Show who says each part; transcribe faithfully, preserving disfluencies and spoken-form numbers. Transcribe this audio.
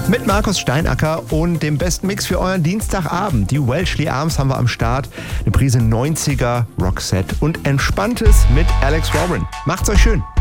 Speaker 1: Mit Markus Steinacker und dem besten Mix für euren Dienstagabend. Die Welshly Arms haben wir am Start. Eine Prise neunziger Rockset und Entspanntes mit Alex Warren. Macht's euch schön.